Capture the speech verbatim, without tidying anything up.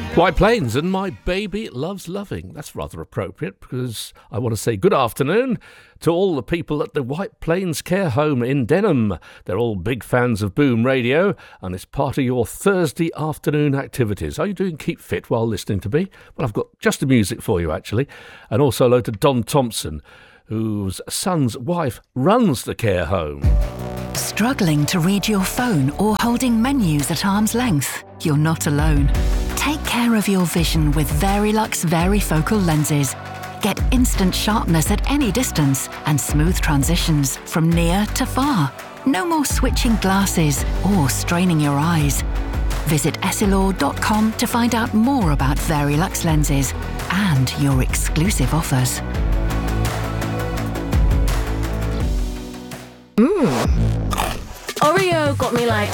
White Plains and My Baby Loves Loving. That's rather appropriate because I want to say good afternoon to all the people at the White Plains Care Home in Denham. They're all big fans of Boom Radio and it's part of your Thursday afternoon activities. Are you doing Keep Fit while listening to me? Well, I've got just the music for you actually. And also hello to Don Thompson, whose son's wife runs the care home. Struggling to read your phone or holding menus at arm's length? You're not alone. Take care of your vision with Verilux Varifocal lenses. Get instant sharpness at any distance and smooth transitions from near to far. No more switching glasses or straining your eyes. Visit Essilor dot com to find out more about Verilux lenses and your exclusive offers. Mmm. Oreo got me like